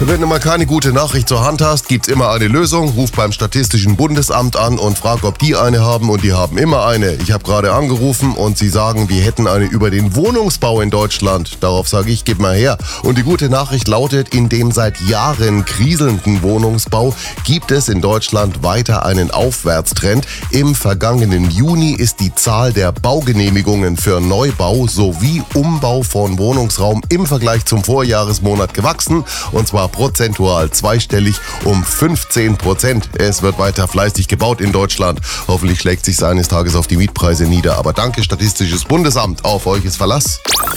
Wenn du mal keine gute Nachricht zur Hand hast, gibt's immer eine Lösung. Ruf beim Statistischen Bundesamt an und frag, ob die eine haben, und die haben immer eine. Ich habe gerade angerufen und sie sagen, wir hätten eine über den Wohnungsbau in Deutschland. Darauf sage ich, gib mal her. Und die gute Nachricht lautet, in dem seit Jahren kriselnden Wohnungsbau gibt es in Deutschland weiter einen Aufwärtstrend. Im vergangenen Juni ist die Zahl der Baugenehmigungen für Neubau sowie Umbau von Wohnungsraum im Vergleich zum Vorjahresmonat gewachsen, und zwar prozentual zweistellig um 15%. Es wird weiter fleißig gebaut in Deutschland. Hoffentlich schlägt sich eines Tages auf die Mietpreise nieder. Aber danke, Statistisches Bundesamt. Auf euch ist Verlass.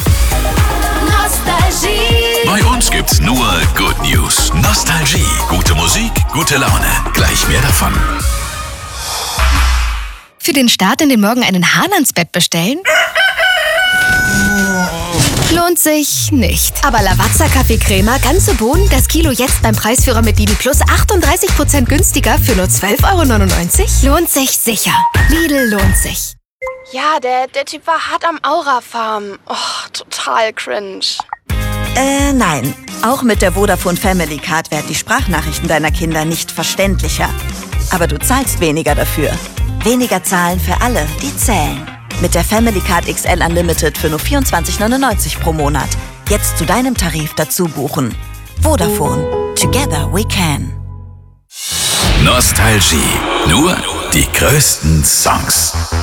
Nostalgie. Bei uns gibt's nur Good News. Nostalgie. Gute Musik, gute Laune. Gleich mehr davon. Für den Start in den Morgen einen Hahn ans Bett bestellen? Lohnt sich nicht. Aber Lavazza Kaffeecrema, ganze Bohnen, das Kilo jetzt beim Preisführer mit Lidl Plus 38% günstiger für nur 12,99 €? Lohnt sich sicher. Lidl lohnt sich. Ja, der Typ war hart am Aura-Farm. Oh, total cringe. Nein. Auch mit der Vodafone Family Card werden die Sprachnachrichten deiner Kinder nicht verständlicher. Aber du zahlst weniger dafür. Weniger zahlen für alle, die zählen. Mit der Family Card XL Unlimited für nur 24,99 € pro Monat. Jetzt zu deinem Tarif dazu buchen. Vodafone. Together we can. Nostalgie. Nur die größten Songs.